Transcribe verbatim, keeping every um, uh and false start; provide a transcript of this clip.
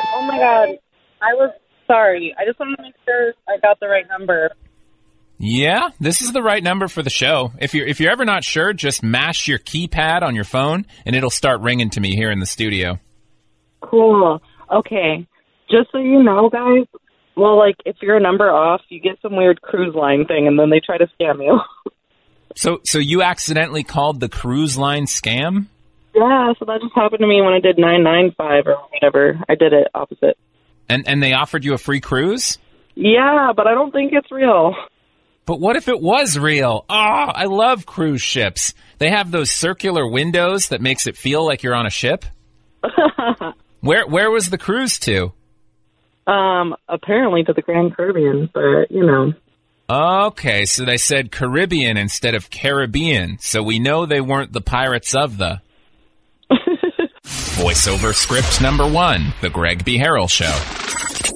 Oh, my God. I was sorry. I just wanted to make sure I got the right number. Yeah, this is the right number for the show. If you're, if you're ever not sure, just mash your keypad on your phone, and it'll start ringing to me here in the studio. Cool. Okay. Just so you know, guys, well, like, if you're a number off, you get some weird cruise line thing, and then they try to scam you. So so you accidentally called the cruise line scam? Yeah, so that just happened to me when I did nine nine five or whatever. I did it opposite. And and they offered you a free cruise? Yeah, but I don't think it's real. But what if it was real? Oh, I love cruise ships. They have those circular windows that makes it feel like you're on a ship. Where where was the cruise to? Um, apparently to the Grand Caribbean, but, you know. Okay, so they said Caribbean instead of Caribbean, so we know they weren't the pirates of the... Voiceover script number one, The Greg B. Harrell Show.